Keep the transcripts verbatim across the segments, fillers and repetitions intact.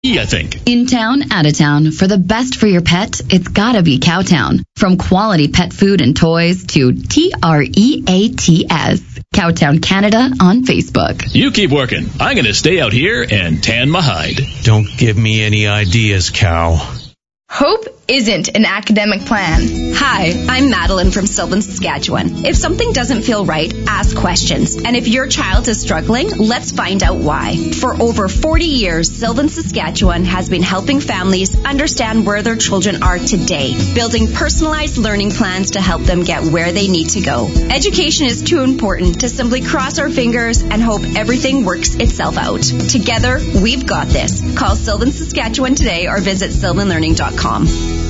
I think. In town, out of town, for the best for your pet, it's gotta be Cowtown. From quality pet food and toys to T R E A T S. Cowtown Canada on Facebook. You keep working. I'm going to stay out here and tan my hide. Don't give me any ideas, Cow. Hope isn't an academic plan. Hi, I'm Madeline from Sylvan, Saskatchewan. If something doesn't feel right, ask questions. And if your child is struggling, let's find out why. For over forty years, Sylvan, Saskatchewan has been helping families understand where their children are today, building personalized learning plans to help them get where they need to go. Education is too important to simply cross our fingers and hope everything works itself out. Together, we've got this. Call Sylvan, Saskatchewan today or visit sylvan learning dot com.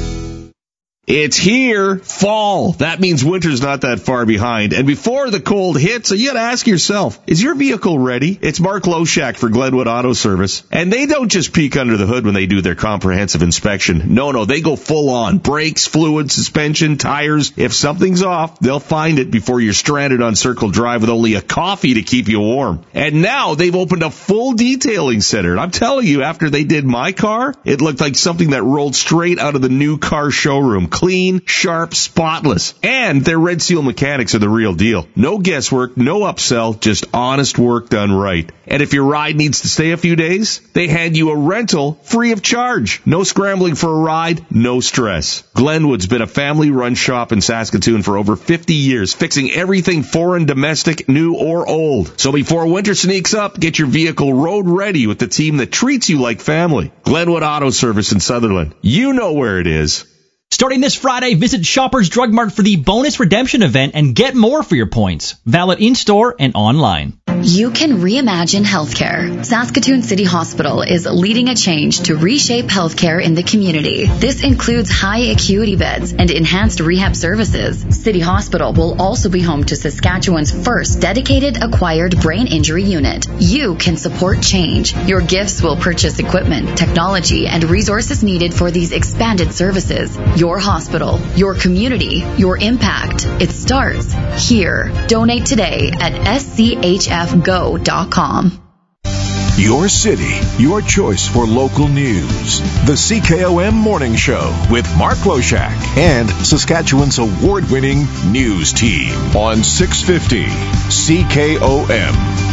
It's here, fall. That means winter's not that far behind. And before the cold hits, you got to ask yourself, is your vehicle ready? It's Mark Loshak for Glenwood Auto Service. And they don't just peek under the hood when they do their comprehensive inspection. No, no, they go full on. Brakes, fluid, suspension, tires. If something's off, they'll find it before you're stranded on Circle Drive with only a coffee to keep you warm. And now they've opened a full detailing center. And I'm telling you, after they did my car, it looked like something that rolled straight out of the new car showroom. Clean, sharp, spotless. And their Red Seal mechanics are the real deal. No guesswork, no upsell, just honest work done right. And if your ride needs to stay a few days, they hand you a rental free of charge. No scrambling for a ride, no stress. Glenwood's been a family-run shop in Saskatoon for over fifty years, fixing everything foreign, domestic, new, or old. So before winter sneaks up, get your vehicle road ready with the team that treats you like family. Glenwood Auto Service in Sutherland. You know where it is. Starting this Friday, visit Shoppers Drug Mart for the bonus redemption event and get more for your points. Valid in-store and online. You can reimagine healthcare. Saskatoon City Hospital is leading a change to reshape healthcare in the community. This includes high acuity beds and enhanced rehab services. City Hospital will also be home to Saskatchewan's first dedicated acquired brain injury unit. You can support change. Your gifts will purchase equipment, technology, and resources needed for these expanded services. Your hospital, your community, your impact. It starts here. Donate today at S C H F go dot com. Your city, your choice for local news. The C K O M Morning Show with Mark Loshak and Saskatchewan's award-winning news team on six fifty C K O M.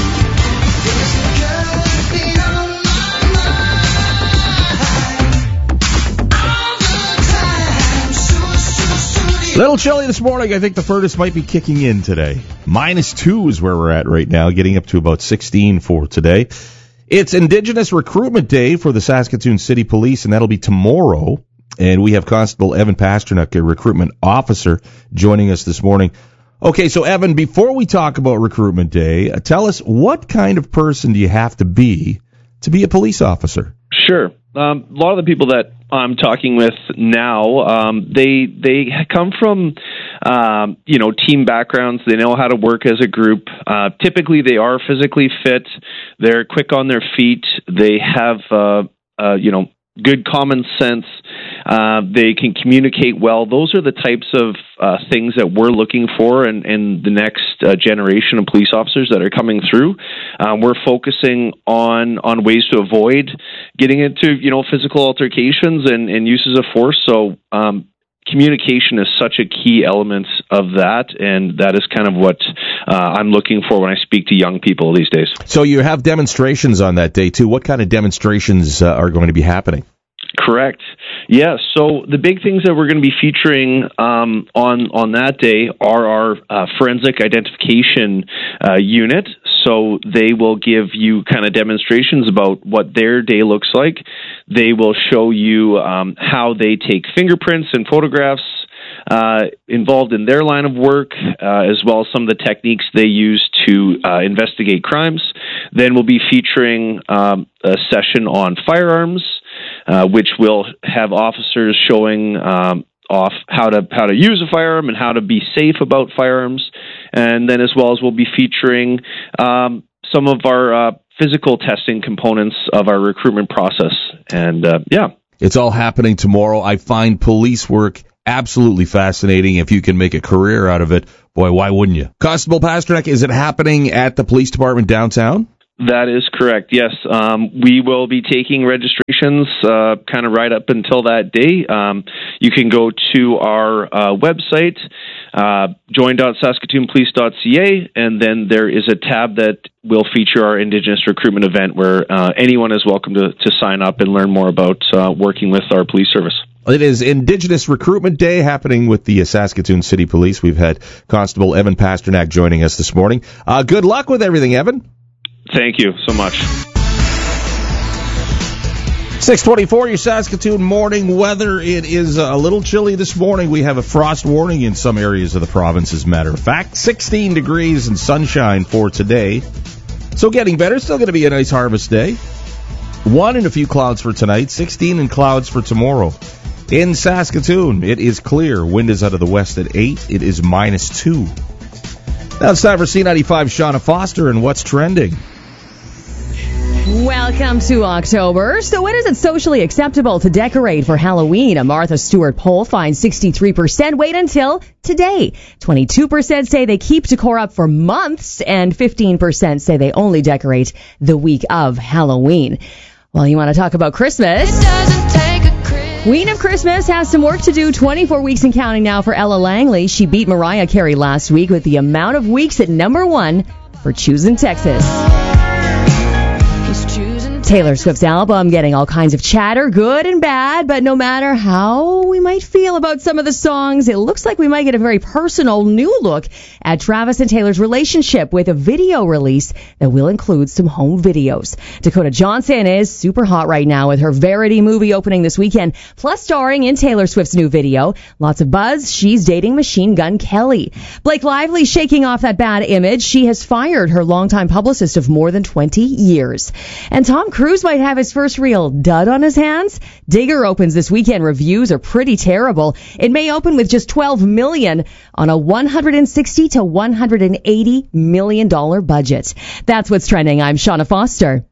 Little chilly this morning. I think the furnace might be kicking in today. Minus two is where we're at right now, getting up to about sixteen for today. It's Indigenous Recruitment Day for the Saskatoon City Police, and that'll be tomorrow. And we have Constable Evan Pasternak, a recruitment officer, joining us this morning. Okay, so Evan, before we talk about Recruitment Day, uh, tell us, what kind of person do you have to be to be a police officer? Sure. Um, a lot of the people that I'm talking with now, um, they they come from, um, you know, team backgrounds. They know how to work as a group. Uh, typically, they are physically fit. They're quick on their feet. They have, uh, uh, you know, good common sense. Uh, they can communicate well. Those are the types of uh, things that we're looking for in, in the next uh, generation of police officers that are coming through. Um, we're focusing on on ways to avoid getting into, you know, physical altercations and, and uses of force. So um, communication is such a key element of that, and that is kind of what uh, I'm looking for when I speak to young people these days. So you have demonstrations on that day, too. What kind of demonstrations uh, are going to be happening? Correct. Yeah. So the big things that we're going to be featuring um, on on that day are our uh, forensic identification uh, unit. So they will give you kind of demonstrations about what their day looks like. They will show you um, how they take fingerprints and photographs uh, involved in their line of work, uh, as well as some of the techniques they use to uh, investigate crimes. Then we'll be featuring um, a session on firearms, Uh, which will have officers showing um, off how to how to use a firearm and how to be safe about firearms, and then as well as we'll be featuring um, some of our uh, physical testing components of our recruitment process. And uh, yeah, it's all happening tomorrow. I find police work absolutely fascinating. If you can make a career out of it, boy, why wouldn't you? Constable Pasternak, is it happening at the police department downtown? That is correct, yes. Um, we will be taking registrations uh, kind of right up until that day. Um, you can go to our uh, website, uh, join dot saskatoon police dot c a, and then there is a tab that will feature our Indigenous recruitment event where uh, anyone is welcome to, to sign up and learn more about uh, working with our police service. It is Indigenous Recruitment Day happening with the Saskatoon City Police. We've had Constable Evan Pasternak joining us this morning. Uh, good luck with everything, Evan. Thank you so much. six twenty-four, your Saskatoon morning weather. It is a little chilly this morning. We have a frost warning in some areas of the province, as a matter of fact. sixteen degrees and sunshine for today. So getting better. Still going to be a nice harvest day. One and a few clouds for tonight. sixteen and clouds for tomorrow. In Saskatoon, it is clear. Wind is out of the west at eight. It is minus two. Now it's time for C ninety-five Shauna Foster and What's Trending. Welcome to October. So when is it socially acceptable to decorate for Halloween? A Martha Stewart poll finds sixty-three percent wait until today. twenty-two percent say they keep decor up for months, and fifteen percent say they only decorate the week of Halloween. Well, you want to talk about Christmas? Queen of Christmas has some work to do. twenty-four weeks and counting now for Ella Langley. She beat Mariah Carey last week with the amount of weeks at number one for Choosing Texas. Taylor Swift's album getting all kinds of chatter, good and bad, but no matter how we might feel about some of the songs, it looks like we might get a very personal new look at Travis and Taylor's relationship with a video release that will include some home videos. Dakota Johnson is super hot right now with her Verity movie opening this weekend, plus starring in Taylor Swift's new video. Lots of buzz. She's dating Machine Gun Kelly. Blake Lively shaking off that bad image. She has fired her longtime publicist of more than twenty years. And Tom Cruise might have his first real dud on his hands. Digger opens this weekend. Reviews are pretty terrible. It may open with just twelve million dollars on a one hundred sixty to one hundred eighty million dollars budget. That's what's trending. I'm Shauna Foster.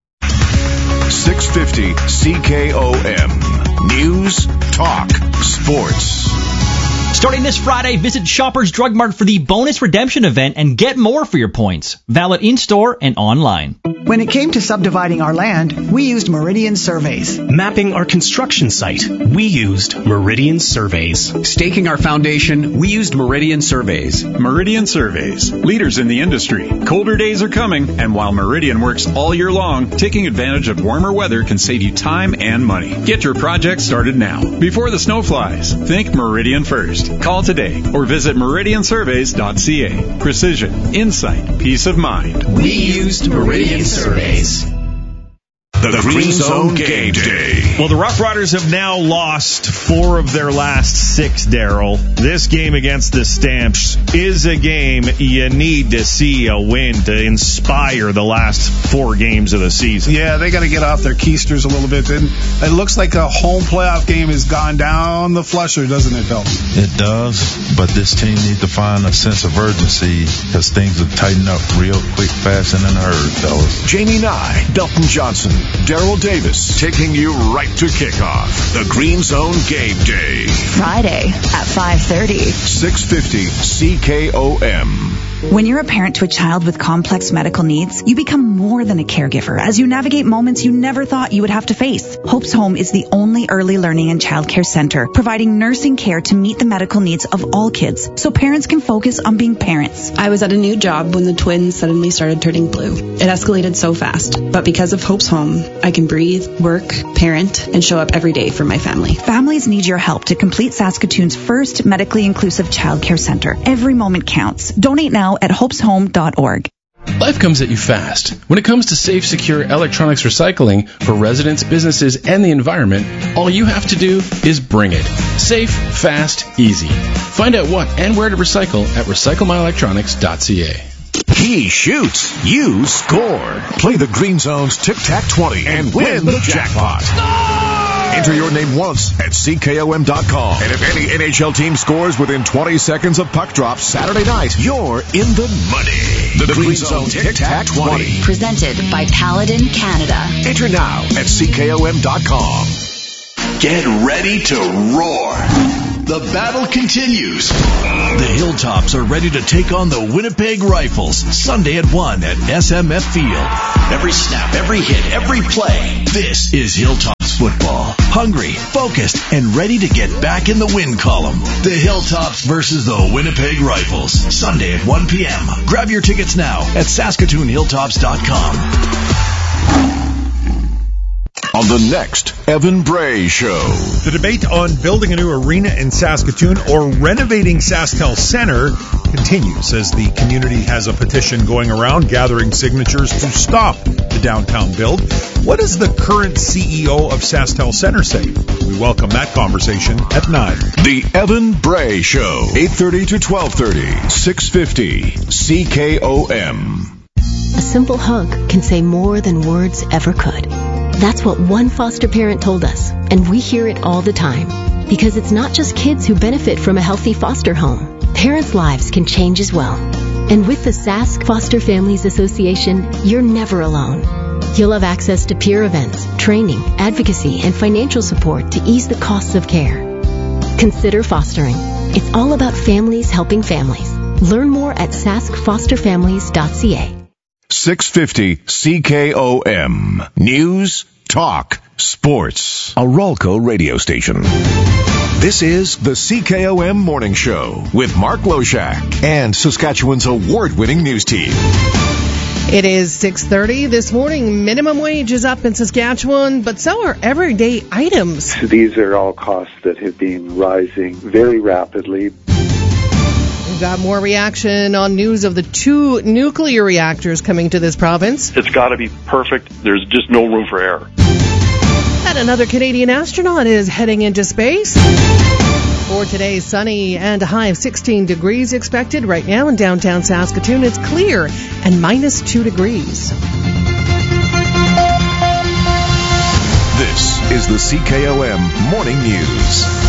six fifty C K O M. News, talk, sports. Starting this Friday, visit Shoppers Drug Mart for the bonus redemption event and get more for your points. Valid in-store and online. When it came to subdividing our land, we used Meridian Surveys. Mapping our construction site, we used Meridian Surveys. Staking our foundation, we used Meridian Surveys. Meridian Surveys, leaders in the industry. Colder days are coming, and while Meridian works all year long, taking advantage of warmer weather can save you time and money. Get your project started now, before the snow flies. Think Meridian first. Call today or visit meridian surveys dot c a. Precision, insight, peace of mind. We used Meridian Surveys. The, the Green Zone Game Day. Well, the Rough Riders have now lost four of their last six, Daryl. This game against the Stamps is a game you need to see a win to inspire the last four games of the season. Yeah, they got to get off their keisters a little bit. And it looks like a home playoff game has gone down the flusher, doesn't it, Bill? It does, but this team needs to find a sense of urgency because things have tightened up real quick, fast, and in a hurry, fellas. Jamie Nye, Belton Johnson, Daryl Davis, taking you right to kickoff. The Green Zone Game Day. Friday at five thirty. six fifty C K O M. When you're a parent to a child with complex medical needs, you become more than a caregiver as you navigate moments you never thought you would have to face. Hope's Home is the only early learning and childcare center providing nursing care to meet the medical needs of all kids so parents can focus on being parents. I was at a new job when the twins suddenly started turning blue. It escalated so fast, but because of Hope's Home, I can breathe, work, parent, and show up every day for my family. Families need your help to complete Saskatoon's first medically inclusive childcare center. Every moment counts. Donate now at hopes home dot org. Life comes at you fast. When it comes to safe, secure electronics recycling for residents, businesses, and the environment, all you have to do is bring it. Safe, fast, easy. Find out what and where to recycle at recycle my electronics dot c a. He shoots, you score. Play the Green Zone's Tic-Tac twenty and win the jackpot. Enter your name once at C K O M dot com. And if any N H L team scores within twenty seconds of puck drop Saturday night, you're in the money. The, the Green, Green Zone Tic-Tac twenty. Presented by Paladin Canada. Enter now at C K O M dot com. Get ready to roar. The battle continues. The Hilltops are ready to take on the Winnipeg Rifles Sunday at one at S M F Field. Every snap, every hit, every play. This is Hilltops football. Hungry, focused, and ready to get back in the win column. The Hilltops versus the Winnipeg Rifles Sunday at one p.m. Grab your tickets now at Saskatoon Hilltops dot com. On the next Evan Bray Show. The debate on building a new arena in Saskatoon or renovating SaskTel Center continues as the community has a petition going around gathering signatures to stop the downtown build. What does the current C E O of SaskTel Center say? We welcome that conversation at nine. The Evan Bray Show, eight thirty to twelve thirty, six fifty C K O M. A simple hug can say more than words ever could. That's what one foster parent told us, and we hear it all the time. Because it's not just kids who benefit from a healthy foster home. Parents' lives can change as well. And with the Sask Foster Families Association, you're never alone. You'll have access to peer events, training, advocacy, and financial support to ease the costs of care. Consider fostering. It's all about families helping families. Learn more at sask foster families dot c a. six fifty C K O M. News, talk, sports. A Ralco radio station. This is the C K O M Morning Show with Mark Loshak and Saskatchewan's award-winning news team. It is six thirty this morning. Minimum wage is up in Saskatchewan, but so are everyday items. These are all costs that have been rising very rapidly. We've got more reaction on news of the two nuclear reactors coming to this province. It's got to be perfect. There's just no room for error. And another Canadian astronaut is heading into space. For today, sunny and a high of sixteen degrees expected. Right now in downtown Saskatoon, it's clear and minus two degrees. This is the C K O M Morning News.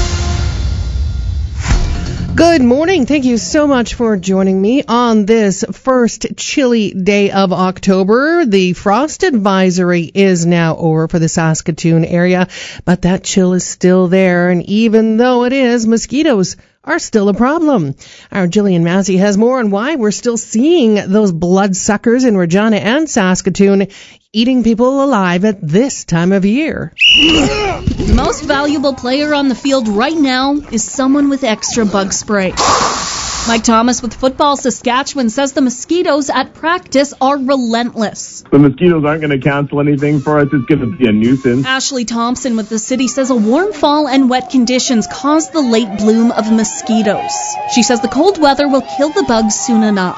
Good morning. Thank you so much for joining me on this first chilly day of October. The frost advisory is now over for the Saskatoon area, but that chill is still there. And even though it is, mosquitoes are still a problem. Our Jillian Massey has more on why we're still seeing those bloodsuckers in Regina and Saskatoon eating people alive at this time of year. The most valuable player on the field right now is someone with extra bug spray. Mike Thomas with Football Saskatchewan says the mosquitoes at practice are relentless. The mosquitoes aren't going to cancel anything for us. It's going to be a nuisance. Ashley Thompson with the city says a warm fall and wet conditions caused the late bloom of mosquitoes. She says the cold weather will kill the bugs soon enough.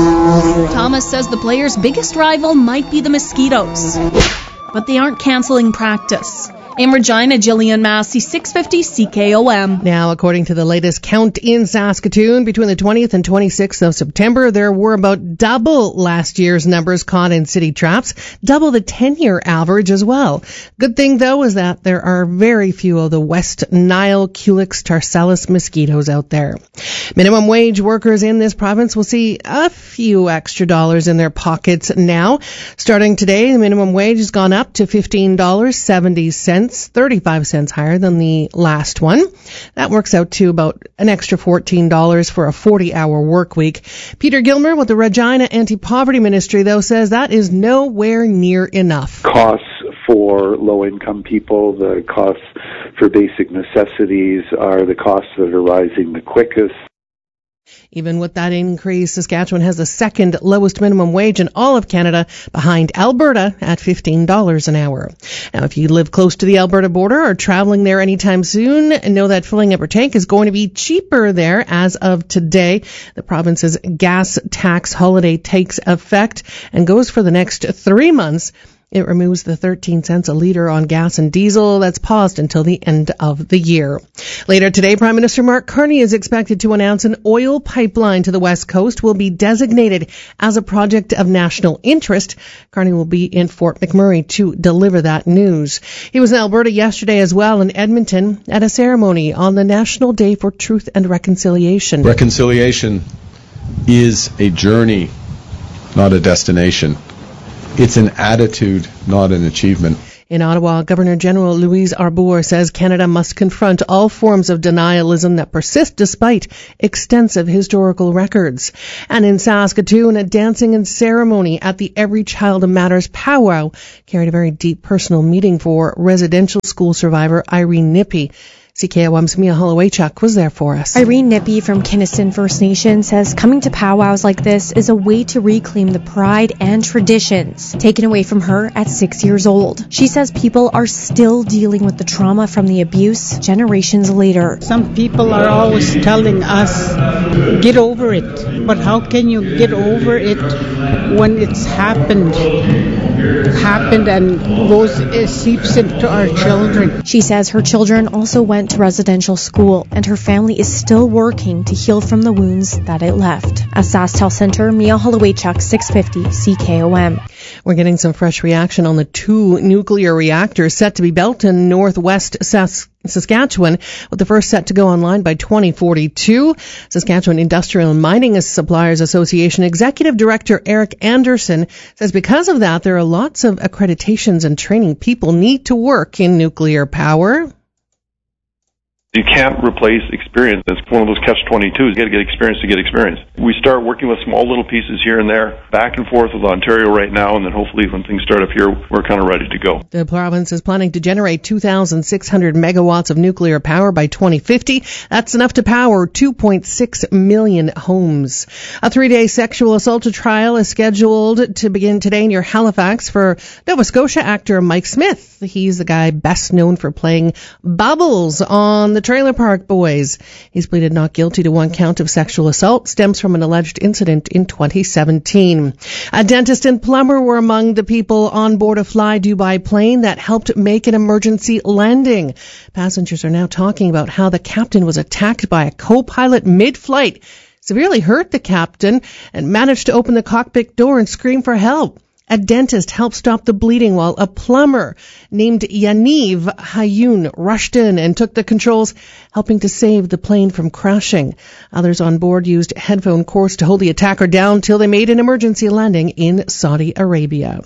Thomas says the players' biggest rival might be the mosquitoes, but they aren't canceling practice. In Regina, Jillian Massey, six fifty C K O M. Now, according to the latest count in Saskatoon, between the twentieth and twenty-sixth of September, there were about double last year's numbers caught in city traps, double the ten-year average as well. Good thing, though, is that there are very few of the West Nile Culex tarsalis mosquitoes out there. Minimum wage workers in this province will see a few extra dollars in their pockets now. Starting today, the minimum wage has gone up to fifteen dollars and seventy cents. thirty-five cents higher than the last one. That works out to about an extra fourteen dollars for a forty-hour work week. Peter Gilmer with the Regina Anti-Poverty Ministry, though, says that is nowhere near enough. Costs for low-income people, the costs for basic necessities are the costs that are rising the quickest. Even with that increase, Saskatchewan has the second lowest minimum wage in all of Canada, behind Alberta at fifteen dollars an hour. Now, if you live close to the Alberta border or traveling there anytime soon, know that filling up your tank is going to be cheaper there as of today. The province's gas tax holiday takes effect and goes for the next three months. It removes the thirteen cents a litre on gas and diesel that's paused until the end of the year. Later today, Prime Minister Mark Carney is expected to announce an oil pipeline to the West Coast will be designated as a project of national interest. Carney will be in Fort McMurray to deliver that news. He was in Alberta yesterday as well, in Edmonton, at a ceremony on the National Day for Truth and Reconciliation. Reconciliation is a journey, not a destination. It's an attitude, not an achievement. In Ottawa, Governor General Louise Arbour says Canada must confront all forms of denialism that persist despite extensive historical records. And in Saskatoon, a dancing and ceremony at the Every Child Matters powwow carried a very deep personal meaning for residential school survivor Irene Nippy. C K O M's Mia Hollowaychuk was there for us. Irene Nippy from Kiniston First Nation says coming to powwows like this is a way to reclaim the pride and traditions taken away from her at six years old. She says people are still dealing with the trauma from the abuse generations later. Some people are always telling us, get over it. But how can you get over it when it's happened? happened and goes, it seeps into our children. She says her children also went to residential school and her family is still working to heal from the wounds that it left. At SaskTel Center, Mia Hollowaychuk, six fifty C K O M. We're getting some fresh reaction on the two nuclear reactors set to be built in northwest Saskatchewan. Saskatchewan, with the first set to go online by twenty forty-two. Saskatchewan Industrial and Mining Suppliers Association Executive Director Eric Anderson says because of that, there are lots of accreditations and training people need to work in nuclear power. You can't replace experience. It's one of those catch twenty-twos. You got to get experience to get experience. We start working with small little pieces here and there, back and forth with Ontario right now, and then hopefully when things start up here, we're kind of ready to go. The province is planning to generate two thousand six hundred megawatts of nuclear power by twenty fifty. That's enough to power two point six million homes. A three-day sexual assault trial is scheduled to begin today near Halifax for Nova Scotia actor Mike Smith. He's the guy best known for playing Bubbles on the Trailer Park Boys. He's pleaded not guilty to one count of sexual assault, stems from an alleged incident in twenty seventeen. A dentist and plumber were among the people on board a Fly Dubai plane that helped make an emergency landing. Passengers are now talking about how the captain was attacked by a co-pilot mid-flight, severely hurt the captain, and managed to open the cockpit door and scream for help. A dentist helped stop the bleeding while a plumber named Yaniv Hayun rushed in and took the controls, helping to save the plane from crashing. Others on board used headphone cords to hold the attacker down till they made an emergency landing in Saudi Arabia.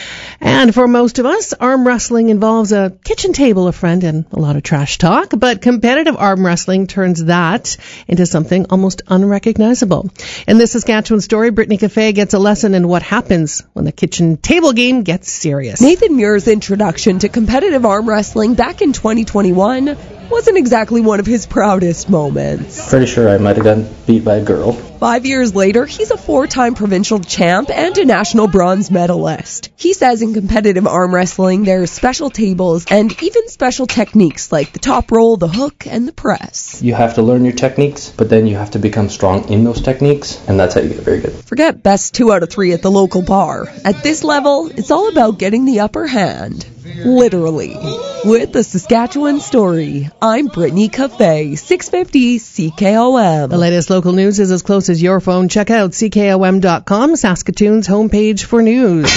And for most of us, arm wrestling involves a kitchen table, a friend, and a lot of trash talk. But competitive arm wrestling turns that into something almost unrecognizable. In this Saskatchewan story, Brittany Cafe gets a lesson in what happens when the kitchen table game gets serious. Nathan Muir's introduction to competitive arm wrestling back in twenty twenty-one wasn't exactly one of his proudest moments. Pretty sure I might have gotten beat by a girl. Five years later, he's a four-time provincial champ and a national bronze medalist. He says in competitive arm wrestling, there's special tables and even special techniques like the top roll, the hook, and the press. You have to learn your techniques, but then you have to become strong in those techniques, and that's how you get very good. Forget best two out of three at the local bar. At this level, it's all about getting the upper hand. Literally. With the Saskatchewan story, I'm Brittany Cafe, six fifty C K O M. The latest local news is as close as your phone. Check out C K O M dot com, Saskatoon's homepage for news.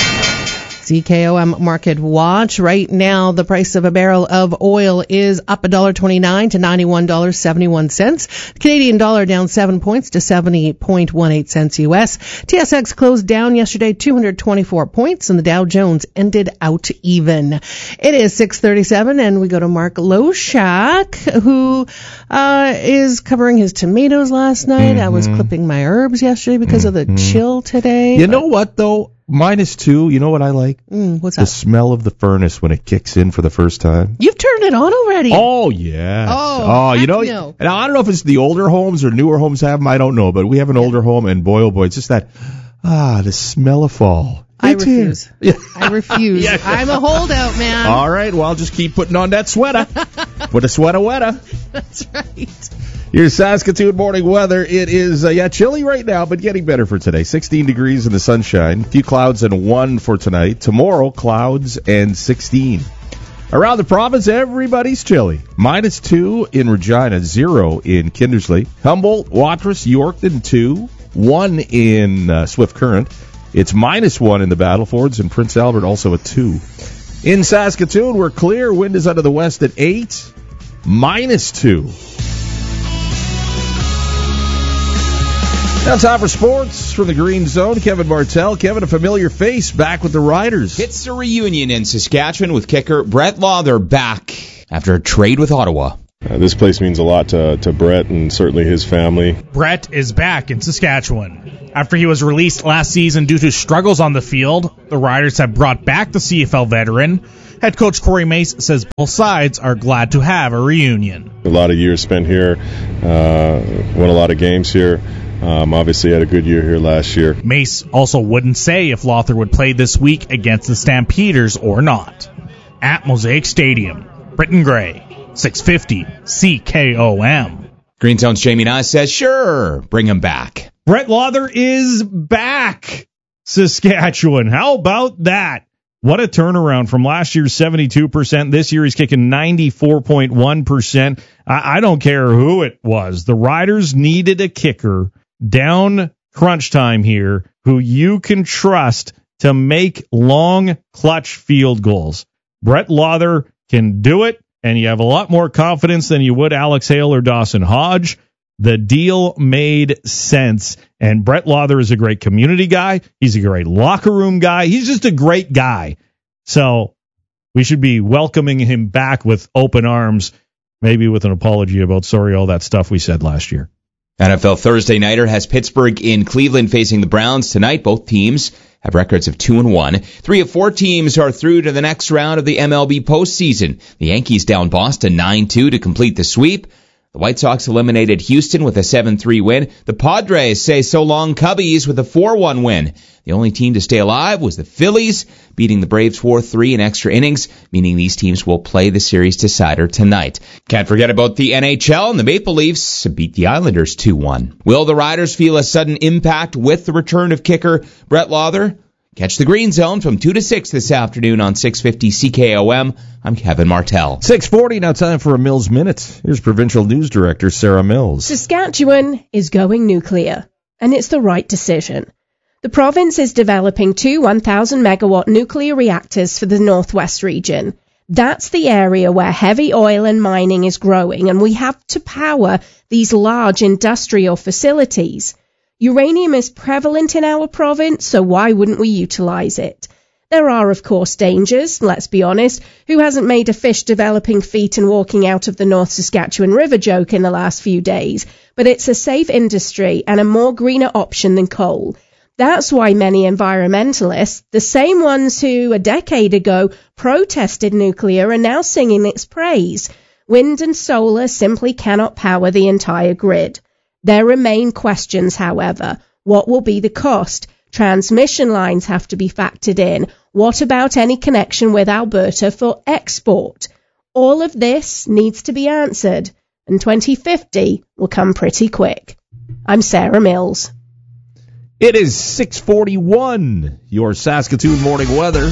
C K O M Market Watch. Right now, the price of a barrel of oil is up one dollar twenty-nine to ninety-one dollars and seventy-one cents. The Canadian dollar down seven points to seventy point one eight cents U S. T S X closed down yesterday two hundred twenty-four points, and the Dow Jones ended out even. It is six thirty-seven, and we go to Mark Loshak, who uh, is covering his tomatoes last night. Mm-hmm. I was clipping my herbs yesterday because mm-hmm. of the chill today. You know what, though? Minus two, you know what I like? Mm, what's the that? The smell of the furnace when it kicks in for the first time. You've turned it on already. Oh, yeah. Oh, oh you know, no. And I don't know if it's the older homes or newer homes have them. I don't know, but we have an yeah. older home, and boy, oh boy, it's just that, ah, the smell of fall. I refuse. Yeah. I refuse. yeah. I'm a holdout, man. All right, well, I'll just keep putting on that sweater. With a sweater wetter. That's right. Here's Saskatoon morning weather. It is, uh, yeah, chilly right now, but getting better for today. sixteen degrees in the sunshine. A few clouds and one for tonight. Tomorrow, clouds and sixteen. Around the province, everybody's chilly. Minus two in Regina, zero in Kindersley. Humboldt, Watrous, Yorkton, two. One in uh, Swift Current. It's minus one in the Battlefords, and Prince Albert also a two. In Saskatoon, we're clear. Wind is out of the west at eight. Minus two. Now time for sports from the Green Zone. Kevin Martell. Kevin, a familiar face, back with the Riders. It's a reunion in Saskatchewan with kicker Brett Lawther back after a trade with Ottawa. Uh, this place means a lot to, to Brett and certainly his family. Brett is back in Saskatchewan. After he was released last season due to struggles on the field, the Riders have brought back the C F L veteran. Head coach Corey Mace says both sides are glad to have a reunion. A lot of years spent here, uh, won a lot of games here. Um, obviously had a good year here last year. Mace also wouldn't say if Lawther would play this week against the Stampeders or not. At Mosaic Stadium, Britton Gray, six fifty C K O M. Green Zone's Jamie Nye says, sure, bring him back. Brett Lawther is back, Saskatchewan. How about that? What a turnaround from last year's seventy-two percent. This year he's kicking ninety-four point one percent. I, I don't care who it was. The Riders needed a kicker down crunch time here who you can trust to make long clutch field goals. Brett Lawther can do it, and you have a lot more confidence than you would Alex Hale or Dawson Hodge. The deal made sense, and Brett Lawther is a great community guy. He's a great locker room guy. He's just a great guy. So we should be welcoming him back with open arms, maybe with an apology about sorry all that stuff we said last year. N F L Thursday Nighter has Pittsburgh in Cleveland facing the Browns tonight. Both teams have records of two and one. Three of four teams are through to the next round of the M L B postseason. The Yankees down Boston nine two to complete the sweep. The White Sox eliminated Houston with a seven three win. The Padres say so long Cubbies with a four one win. The only team to stay alive was the Phillies, beating the Braves four three in extra innings, meaning these teams will play the series decider tonight. Can't forget about the N H L, and the Maple Leafs beat the Islanders two one. Will the Riders feel a sudden impact with the return of kicker Brett Lawther? Catch the Green Zone from two to six this afternoon on six fifty C K O M. I'm Kevin Martell. six forty, now time for a Mills Minute. Here's Provincial News Director Sarah Mills. Saskatchewan is going nuclear, and it's the right decision. The province is developing two one thousand megawatt nuclear reactors for the Northwest region. That's the area where heavy oil and mining is growing, and we have to power these large industrial facilities. Uranium is prevalent in our province, so why wouldn't we utilize it? There are, of course, dangers, let's be honest. Who hasn't made a fish developing feet and walking out of the North Saskatchewan River joke in the last few days? But it's a safe industry and a more greener option than coal. That's why many environmentalists, the same ones who a decade ago protested nuclear, are now singing its praise. Wind and solar simply cannot power the entire grid. There remain questions, however. What will be the cost? Transmission lines have to be factored in. What about any connection with Alberta for export? All of this needs to be answered, and twenty fifty will come pretty quick. I'm Sarah Mills. It is six forty-one, your Saskatoon morning weather.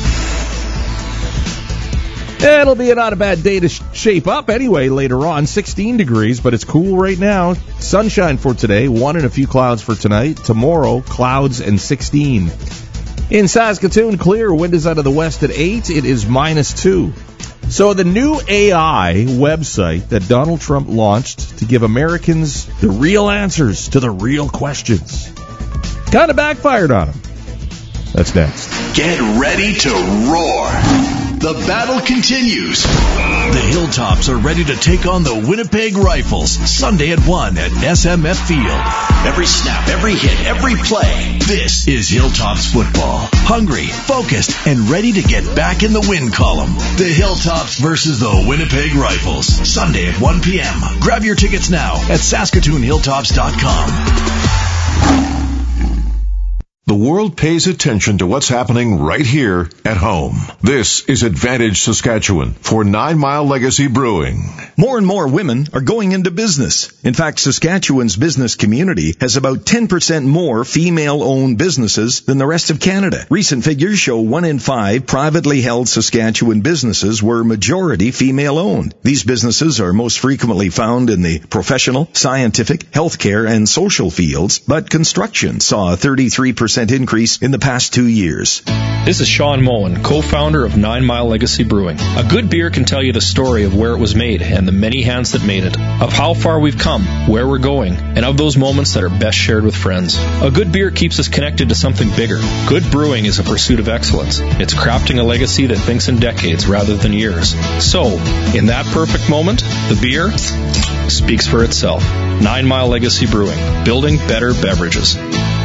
It'll be not a bad day to sh- shape up anyway later on. sixteen degrees, but it's cool right now. Sunshine for today, one and a few clouds for tonight. Tomorrow, clouds and sixteen. In Saskatoon, clear. Wind is out of the west at eight. It is minus two. So the new A I website that Donald Trump launched to give Americans the real answers to the real questions kind of backfired on him. That's next. Get ready to roar. The battle continues. The Hilltops are ready to take on the Winnipeg Rifles Sunday at one at S M F Field. Every snap, every hit, every play. This is Hilltops football. Hungry, focused, and ready to get back in the win column. The Hilltops versus the Winnipeg Rifles Sunday at one p.m. Grab your tickets now at Saskatoon Hilltops dot com. The world pays attention to what's happening right here at home. This is Advantage Saskatchewan for Nine Mile Legacy Brewing. More and more women are going into business. In fact, Saskatchewan's business community has about ten percent more female-owned businesses than the rest of Canada. Recent figures show one in five privately held Saskatchewan businesses were majority female-owned. These businesses are most frequently found in the professional, scientific, healthcare, and social fields, but construction saw a thirty-three percent increase in the past two years. This is Sean Moen, co-founder of Nine Mile Legacy Brewing. A good beer can tell you the story of where it was made and the many hands that made it, of how far we've come, where we're going, and of those moments that are best shared with friends. A good beer keeps us connected to something bigger. Good brewing is a pursuit of excellence. It's crafting a legacy that thinks in decades rather than years. So, in that perfect moment, the beer speaks for itself. Nine Mile Legacy Brewing, building better beverages.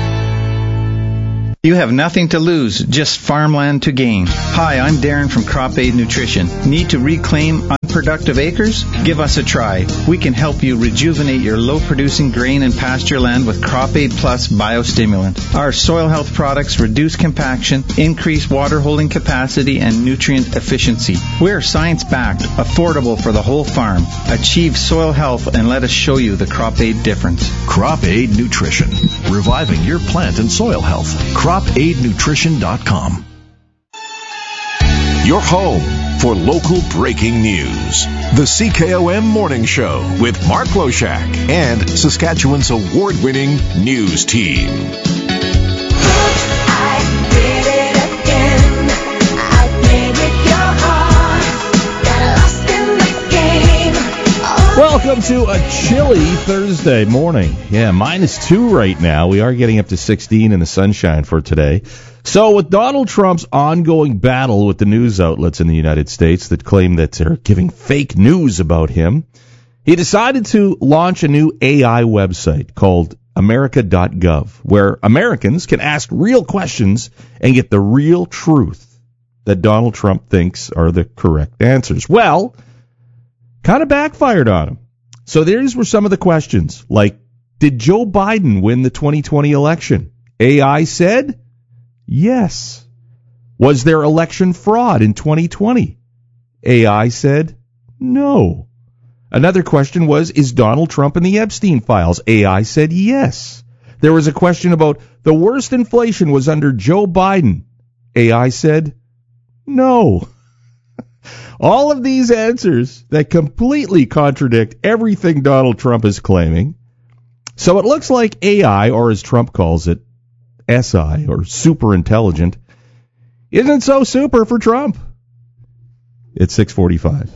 You have nothing to lose, just farmland to gain. Hi, I'm Darren from Crop Aid Nutrition. Need to reclaim unproductive acres? Give us a try. We can help you rejuvenate your low-producing grain and pasture land with Crop Aid Plus biostimulant. Our soil health products reduce compaction, increase water holding capacity, and nutrient efficiency. We're science-backed, affordable for the whole farm. Achieve soil health and let us show you the Crop Aid difference. Crop Aid Nutrition, reviving your plant and soil health. crop aid nutrition dot com. Your home for local breaking news. The C K O M Morning Show with Mark Loshak and Saskatchewan's award-winning news team. Welcome to a chilly Thursday morning. Yeah, minus two right now. We are getting up to sixteen in the sunshine for today. So with Donald Trump's ongoing battle with the news outlets in the United States that claim that they're giving fake news about him, he decided to launch a new A I website called America dot gov, where Americans can ask real questions and get the real truth that Donald Trump thinks are the correct answers. Well, kind of backfired on him. So these were some of the questions, like, did Joe Biden win the twenty twenty election? A I said, yes. Was there election fraud in twenty twenty? A I said, no. Another question was, is Donald Trump in the Epstein files? A I said, yes. There was a question about the worst inflation was under Joe Biden. A I said, no. All of these answers that completely contradict everything Donald Trump is claiming. So it looks like A I, or as Trump calls it, S I, or super intelligent, isn't so super for Trump. It's six forty-five.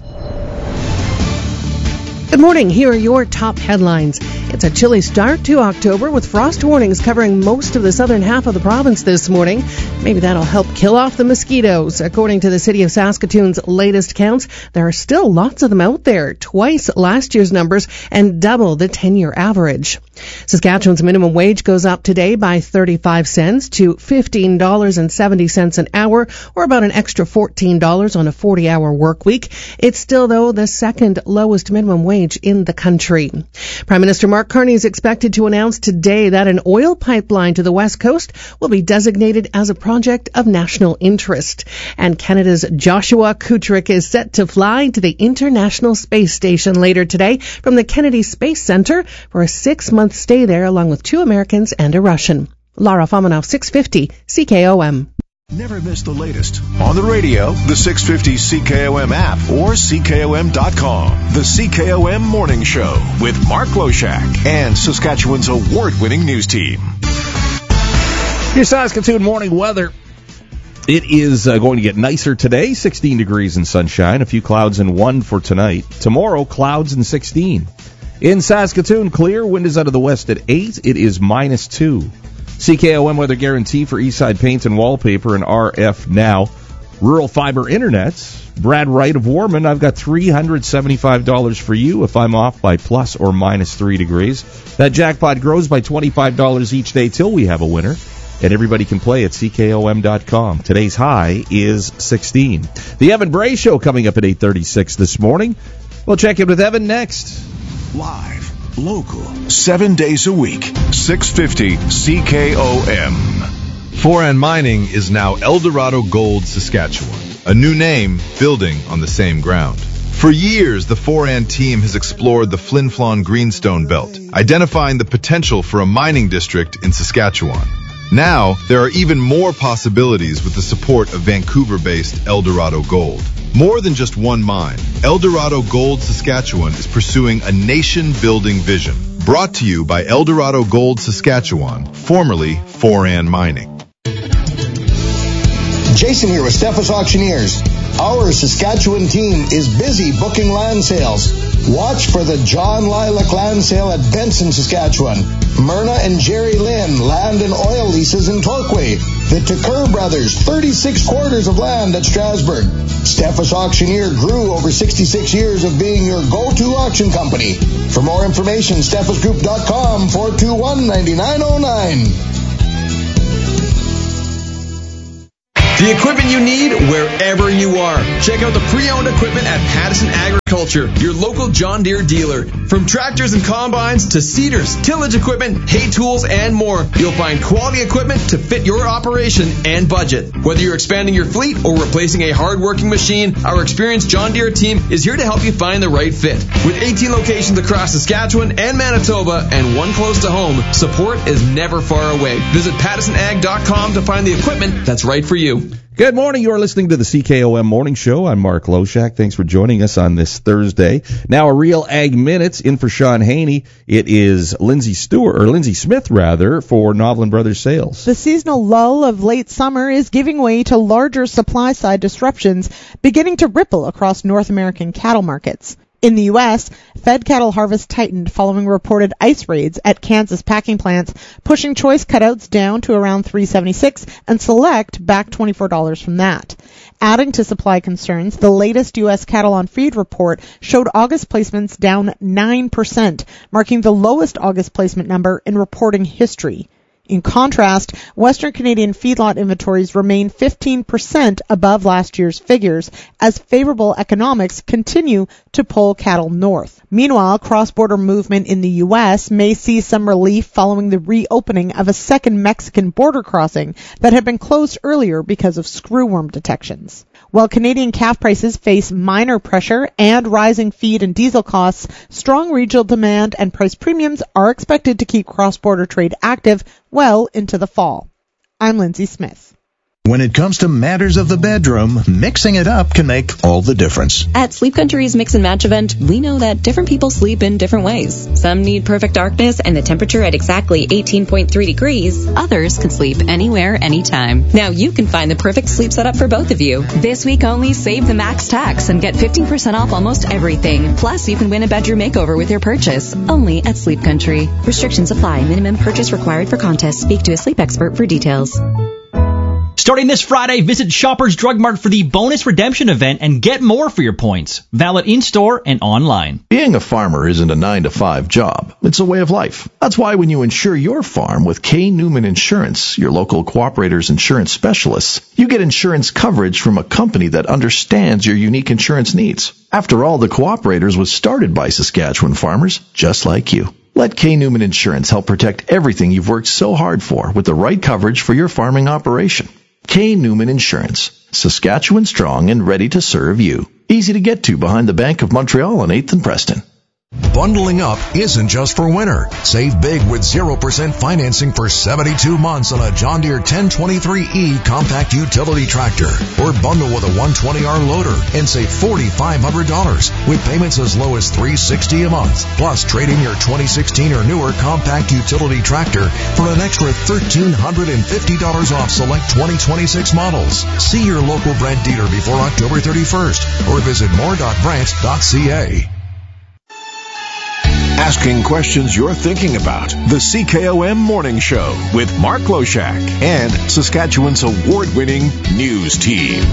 Good morning. Here are your top headlines. It's a chilly start to October with frost warnings covering most of the southern half of the province this morning. Maybe that'll help kill off the mosquitoes. According to the City of Saskatoon's latest counts, there are still lots of them out there, twice last year's numbers and double the ten-year average. Saskatchewan's minimum wage goes up today by thirty-five cents to fifteen dollars and seventy cents an hour, or about an extra fourteen dollars on a forty-hour work week. It's still, though, the second lowest minimum wage in the country. Prime Minister Mark Carney is expected to announce today that an oil pipeline to the West Coast will be designated as a project of national interest. And Canada's Joshua Kutrick is set to fly to the International Space Station later today from the Kennedy Space Center for a six-month stay there, along with two Americans and a Russian. Lara Fominov, six fifty C K O M. Never miss the latest on the radio, the six fifty C K O M app, or C K O M dot com. The C K O M Morning Show with Mark Loshak and Saskatchewan's award-winning news team. Your Saskatoon morning weather. It is uh, going to get nicer today, sixteen degrees and sunshine, a few clouds and one for tonight. Tomorrow, clouds and sixteen. In Saskatoon, clear, wind is out of the west at eight. It is minus two. C K O M weather guarantee for Eastside Paint and Wallpaper and R F Now. Rural Fiber Internets. Brad Wright of Warman, I've got three hundred seventy-five dollars for you if I'm off by plus or minus three degrees. That jackpot grows by twenty-five dollars each day till we have a winner. And everybody can play at C K O M dot com. Today's high is sixteen. The Evan Bray Show coming up at eight thirty-six this morning. We'll check in with Evan next. Live, local, seven days a week, six fifty C K O M. Foran Mining is now Eldorado Gold Saskatchewan, a new name building on the same ground. For years, the Foran team has explored the Flin Flon Greenstone Belt, identifying the potential for a mining district in Saskatchewan. Now, there are even more possibilities with the support of Vancouver-based Eldorado Gold. More than just one mine, Eldorado Gold Saskatchewan is pursuing a nation-building vision. Brought to you by Eldorado Gold Saskatchewan, formerly Foran Mining. Jason here with Steffes Auctioneers. Our Saskatchewan team is busy booking land sales. Watch for the John Lilac Land Sale at Benson, Saskatchewan. Myrna and Jerry Lynn Land and Oil Leases in Torquay. The Tucker Brothers, thirty-six quarters of land at Strasbourg. Steffes Auctioneer grew over sixty-six years of being your go-to auction company. For more information, steffes group dot com, four two one, nine nine zero nine. The equipment you need wherever you are. Check out the pre-owned equipment at Pattison Agriculture, your local John Deere dealer. From tractors and combines to seeders, tillage equipment, hay tools, and more, you'll find quality equipment to fit your operation and budget. Whether you're expanding your fleet or replacing a hard-working machine, our experienced John Deere team is here to help you find the right fit. With eighteen locations across Saskatchewan and Manitoba and one close to home, support is never far away. Visit pattison ag dot com to find the equipment that's right for you. Good morning. You're listening to the C K O M Morning Show. I'm Mark Loshak. Thanks for joining us on this Thursday. Now, a Real Ag Minutes in for Sean Haney. It is Lindsay Stewart, or Lindsay Smith, rather, for Novlin Brothers Sales. The seasonal lull of late summer is giving way to larger supply-side disruptions beginning to ripple across North American cattle markets. In the U S, fed cattle harvest tightened following reported ice raids at Kansas packing plants, pushing choice cutouts down to around three seventy-six and select back twenty-four dollars from that. Adding to supply concerns, the latest U S cattle on feed report showed August placements down nine percent, marking the lowest August placement number in reporting history. In contrast, Western Canadian feedlot inventories remain fifteen percent above last year's figures as favorable economics continue to pull cattle north. Meanwhile, cross-border movement in the U S may see some relief following the reopening of a second Mexican border crossing that had been closed earlier because of screwworm detections. While Canadian calf prices face minor pressure and rising feed and diesel costs, strong regional demand and price premiums are expected to keep cross-border trade active well into the fall. I'm Lindsay Smith. When it comes to matters of the bedroom, mixing it up can make all the difference. At Sleep Country's Mix and Match event, we know that different people sleep in different ways. Some need perfect darkness and the temperature at exactly eighteen point three degrees. Others can sleep anywhere, anytime. Now you can find the perfect sleep setup for both of you. This week only, save the max tax and get fifteen percent off almost everything. Plus, you can win a bedroom makeover with your purchase. Only at Sleep Country. Restrictions apply. Minimum purchase required for contest. Speak to a sleep expert for details. Starting this Friday, visit Shoppers Drug Mart for the bonus redemption event and get more for your points. Valid in-store and online. Being a farmer isn't a nine to five job. It's a way of life. That's why when you insure your farm with K. Newman Insurance, your local Cooperators insurance specialists, you get insurance coverage from a company that understands your unique insurance needs. After all, the Cooperators was started by Saskatchewan farmers just like you. Let K. Newman Insurance help protect everything you've worked so hard for with the right coverage for your farming operation. K. Newman Insurance, Saskatchewan strong and ready to serve you. Easy to get to behind the Bank of Montreal on eighth and Preston. Bundling up isn't just for winter. Save big with zero percent financing for seventy-two months on a John Deere ten twenty-three E compact utility tractor. Or bundle with a one twenty R loader and save four thousand five hundred dollars with payments as low as three hundred sixty dollars a month. Plus, trade in your twenty sixteen or newer compact utility tractor for an extra one thousand three hundred fifty dollars off select twenty twenty-six models. See your local Brent dealer before October thirty-first or visit more dot brent dot c a. Asking questions you're thinking about. The C K O M Morning Show with Mark Loshak and Saskatchewan's award-winning news team.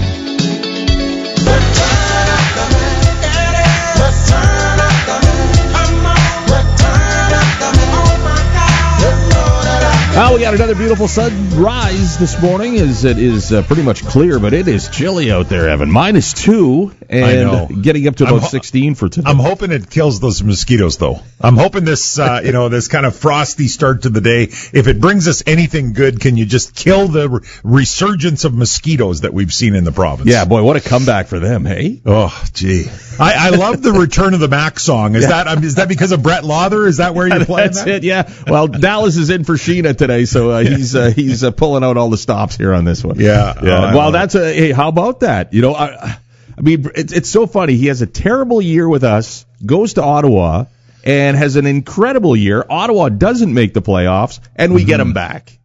Well, we got another beautiful sunrise this morning. As it is uh, pretty much clear, but it is chilly out there, Evan. Minus two, and I know. getting up to about ho- sixteen for today. I'm hoping it kills those mosquitoes, though. I'm hoping this, uh, you know, this kind of frosty start to the day. If it brings us anything good, can you just kill the re- resurgence of mosquitoes that we've seen in the province? Yeah, boy, what a comeback for them, hey? Oh, gee. I, I love the Return of the Mac song. Is yeah. that um, is that because of Brett Lauther? Is that where you're playing That's that? it, yeah. Well, Dallas is in for Sheena today, so uh, he's uh, he's uh, pulling out all the stops here on this one. Yeah. yeah. Oh, well, that's a hey. How about that? You know, I, I mean, it's it's so funny. He has a terrible year with us, goes to Ottawa, and has an incredible year. Ottawa doesn't make the playoffs, and we mm-hmm. get him back.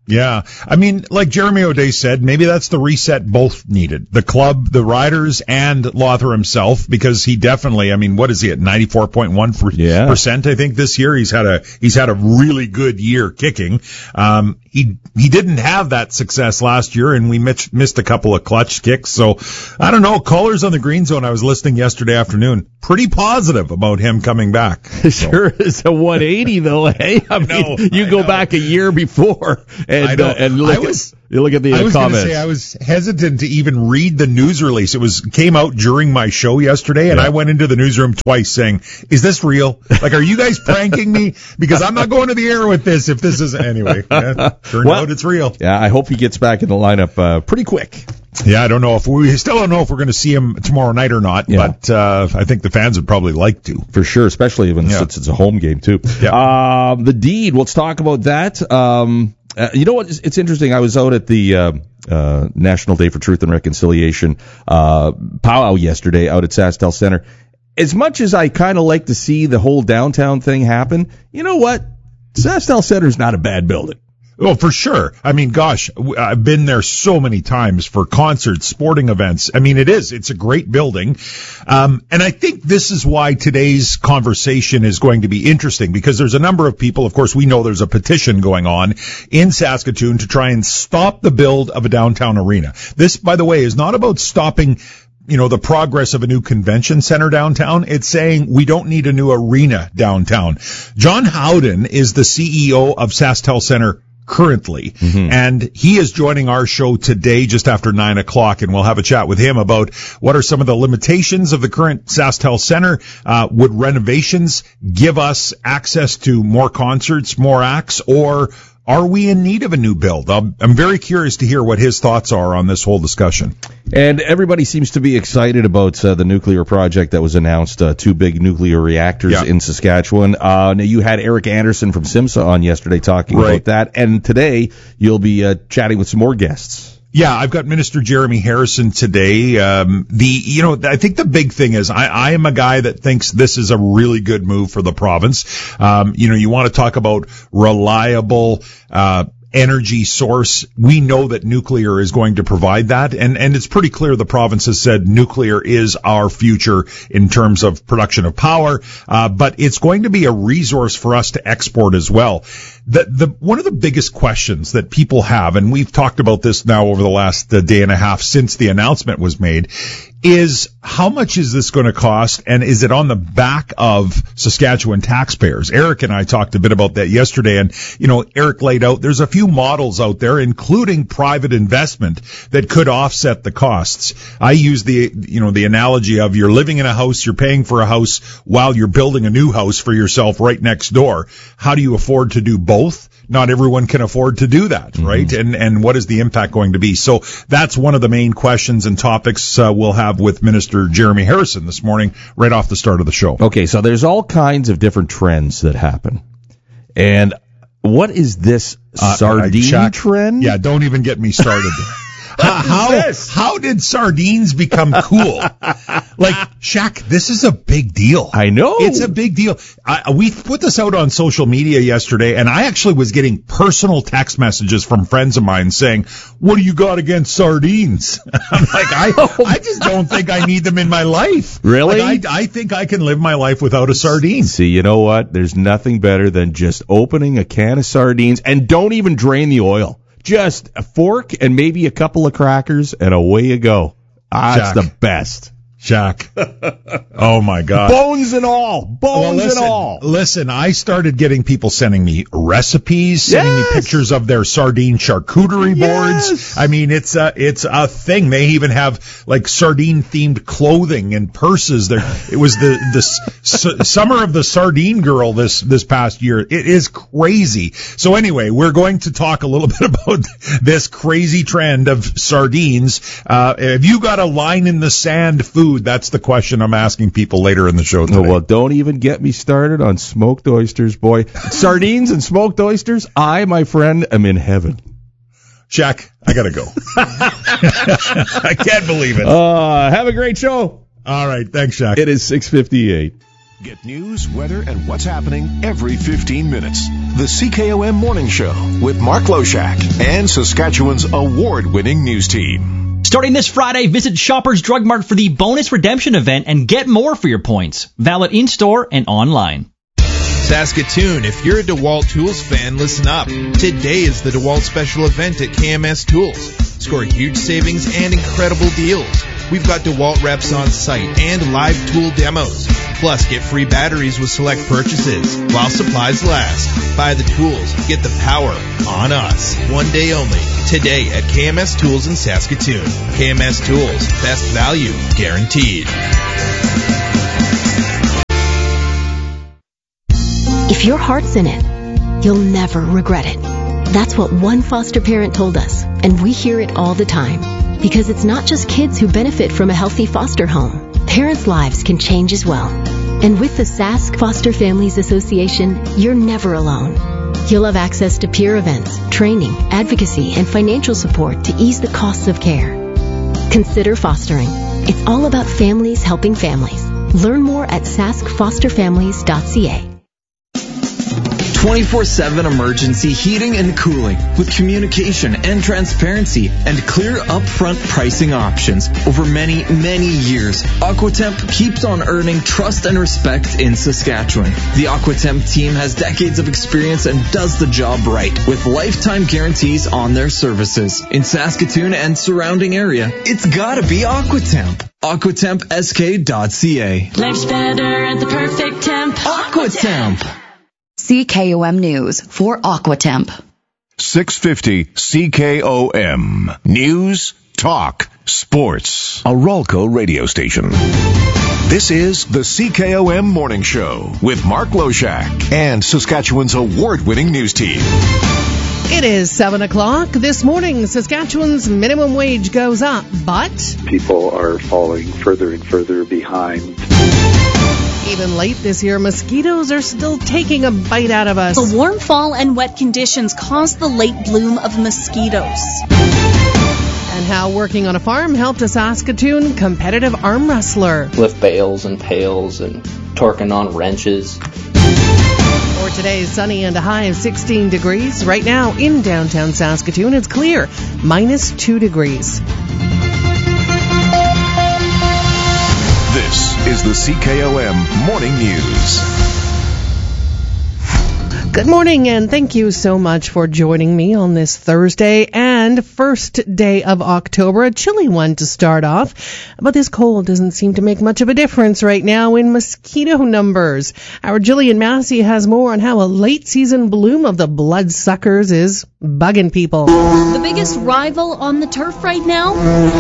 Yeah. I mean, like Jeremy O'Day said, maybe that's the reset both needed. The club, the riders, and Lothar himself, because he definitely, I mean, what is he at? ninety-four point one percent, I think, this year. He's had a, he's had a really good year kicking. Um, he, he didn't have that success last year, and we missed, missed a couple of clutch kicks. So, I don't know. Callers on the Green Zone, I was listening yesterday afternoon, pretty positive about him coming back. So. Sure is a one eighty, though, hey? I mean, know, you I go know. back a year before. And, uh, and look, I was, at, you look at the uh, I was comments. Gonna say, I was hesitant to even read the news release. It was came out during my show yesterday, and yeah. I went into the newsroom twice saying, "Is this real? Like, are you guys pranking me? Because I'm not going to the air with this if this is anyway." Yeah, turned well, out it's real. Yeah, I hope he gets back in the lineup uh, pretty quick. Yeah, I don't know if we still don't know if we're going to see him tomorrow night or not, yeah. but uh, I think the fans would probably like to. For sure, especially when yeah. since it's a home game too. Yeah. Um, the deed, let's talk about that. Um, uh, you know what? It's, it's interesting. I was out at the uh, uh, National Day for Truth and Reconciliation uh, powwow yesterday out at SaskTel Center. As much as I kind of like to see the whole downtown thing happen, you know what? SaskTel Center is not a bad building. Oh, for sure. I mean, gosh, I've been there so many times for concerts, sporting events. I mean, it is. It's a great building. Um, and I think this is why today's conversation is going to be interesting, because there's a number of people. Of course, we know there's a petition going on in Saskatoon to try and stop the build of a downtown arena. This, by the way, is not about stopping you know, the progress of a new convention center downtown. It's saying we don't need a new arena downtown. John Howden is the C E O of SaskTel Center currently, mm-hmm. and he is joining our show today just after nine o'clock, and we'll have a chat with him about what are some of the limitations of the current SaskTel Center. Uh, would renovations give us access to more concerts, more acts, or are we in need of a new build? I'm, I'm very curious to hear what his thoughts are on this whole discussion. And everybody seems to be excited about uh, the nuclear project that was announced, uh, two big nuclear reactors yeah. in Saskatchewan. Uh, now you had Eric Anderson from SIMSA on yesterday talking right. about that, and today you'll be uh, chatting with some more guests. Yeah, I've got Minister Jeremy Harrison today. Um, the, you know, I think the big thing is I, I am a guy that thinks this is a really good move for the province. Um, you know, you want to talk about reliable, uh, energy source. We know that nuclear is going to provide that, and and it's pretty clear the province has said nuclear is our future in terms of production of power, uh, but it's going to be a resource for us to export as well. The, the, one of the biggest questions that people have, and we've talked about this now over the last uh, day and a half since the announcement was made, is how much is this going to cost, and is it on the back of Saskatchewan taxpayers? Eric and I talked a bit about that yesterday, and, you know, Eric laid out, there's a few models out there, including private investment, that could offset the costs. I use the, you know, the analogy of you're living in a house, you're paying for a house while you're building a new house for yourself right next door. How do you afford to do both? Both. Not everyone can afford to do that, mm-hmm. right? And and what is the impact going to be? So that's one of the main questions and topics uh, we'll have with Minister Jeremy Harrison this morning, right off the start of the show. Okay, so there's all kinds of different trends that happen. And what is this uh, sardine uh, trend? Yeah, don't even get me started. How, how, how did sardines become cool? Like, Shaq, this is a big deal. I know. It's a big deal. I, we put this out on social media yesterday, and I actually was getting personal text messages from friends of mine saying, what do you got against sardines? I'm like, I, I just don't think I need them in my life. Really? Like, I, I think I can live my life without a sardine. See, you know what? There's nothing better than just opening a can of sardines, and don't even drain the oil. Just a fork and maybe a couple of crackers, and away you go. Ah, it's the best. Jack. Oh, my God. Bones and all. Bones well, listen, and all. Listen, I started getting people sending me recipes, sending yes. me pictures of their sardine charcuterie yes. boards. I mean, it's a, it's a thing. They even have, like, sardine-themed clothing and purses. There, it was the, the s- summer of the sardine girl this, this past year. It is crazy. So anyway, we're going to talk a little bit about this crazy trend of sardines. Uh, have you got a line in the sand food? That's the question I'm asking people later in the show today. Oh, well, don't even get me started on smoked oysters, boy. Sardines and smoked oysters, I, my friend, am in heaven. Shaq, I gotta go. I can't believe it. Uh, have a great show. All right, thanks, Shaq. It is six fifty-eight. Get news, weather, and what's happening every fifteen minutes. the C K O M Morning Show with Mark Loshak and Saskatchewan's award-winning news team. Starting this Friday, visit Shoppers Drug Mart for the bonus redemption event and get more for your points. Valid in-store and online. Saskatoon, if you're a DeWalt Tools fan, listen up. Today is the DeWalt special event at K M S Tools. Score huge savings and incredible deals. We've got DeWalt reps on site and live tool demos. Plus, get free batteries with select purchases while supplies last. Buy the tools, get the power on us. One day only. Today at K M S Tools in Saskatoon. K M S Tools, best value guaranteed. If your heart's in it, you'll never regret it. That's what one foster parent told us, and we hear it all the time. Because it's not just kids who benefit from a healthy foster home. Parents' lives can change as well. And with the Sask Foster Families Association, you're never alone. You'll have access to peer events, training, advocacy, and financial support to ease the costs of care. Consider fostering. It's all about families helping families. Learn more at sask foster families dot c a. twenty-four seven emergency heating and cooling with communication and transparency and clear upfront pricing options over many, many years. Aquatemp keeps on earning trust and respect in Saskatchewan. The Aquatemp team has decades of experience and does the job right with lifetime guarantees on their services. In Saskatoon and surrounding area, it's gotta be Aquatemp. aquatemp s k dot c a. Life's better at the perfect temp. Aquatemp. C K O M News for Aquatemp. six fifty C K O M. News, talk, sports. A Ralco radio station. This is the C K O M Morning Show with Mark Loshak and Saskatchewan's award-winning news team. It is seven o'clock. This morning, Saskatchewan's minimum wage goes up, but people are falling further and further behind. Even late this year, mosquitoes are still taking a bite out of us. The warm fall and wet conditions caused the late bloom of mosquitoes. And how working on a farm helped a Saskatoon competitive arm wrestler. Lift bales and pails and torquing on wrenches. For today, sunny and a high of sixteen degrees. Right now in downtown Saskatoon, it's clear, minus two degrees. This is the C K O M Morning News. Good morning, and thank you so much for joining me on this Thursday and first day of October. A chilly one to start off, but this cold doesn't seem to make much of a difference right now in mosquito numbers. Our Jillian Massey has more on how a late season bloom of the bloodsuckers is bugging people. The biggest rival on the turf right now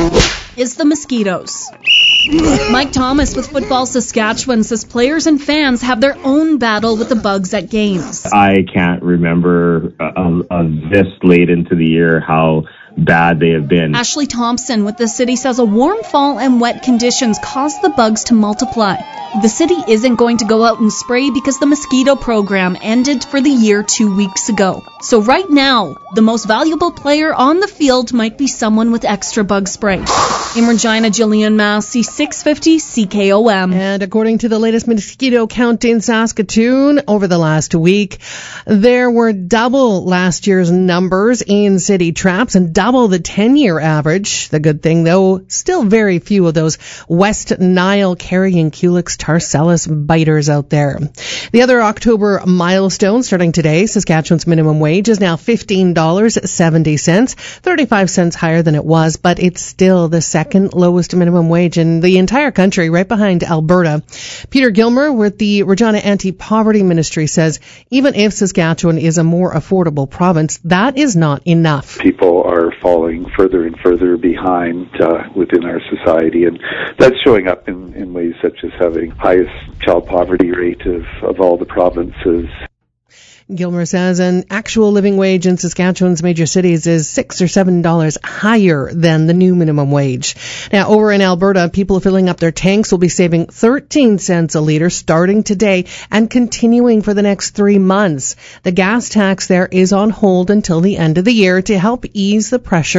is the mosquitoes. Mike Thomas with Football Saskatchewan says players and fans have their own battle with the bugs at games. I can't remember uh, uh, this late into the year how bad they have been. Ashley Thompson with the city says a warm fall and wet conditions caused the bugs to multiply. The city isn't going to go out and spray because the mosquito program ended for the year two weeks ago. So right now, the most valuable player on the field might be someone with extra bug spray. In Regina, Jillian Massey, six fifty C K O M. And according to the latest mosquito count in Saskatoon over the last week, there were double last year's numbers in city traps and double the ten-year average. The good thing, though, still very few of those West Nile carrying Culex tarcellus biters out there. The other October milestone starting today, Saskatchewan's minimum wage is now fifteen dollars and seventy cents, thirty-five cents higher than it was, but it's still the second lowest minimum wage in the entire country, right behind Alberta. Peter Gilmer with the Regina Anti-Poverty Ministry says even if Saskatchewan is a more affordable province, that is not enough. People are falling further and further behind uh, within our society, and that's showing up in, in ways such as having highest child poverty rate of, of all the provinces. Gilmer says an actual living wage in Saskatchewan's major cities is six or seven dollars higher than the new minimum wage. Now, over in Alberta, people filling up their tanks will be saving thirteen cents a litre starting today and continuing for the next three months. The gas tax there is on hold until the end of the year to help ease the pressure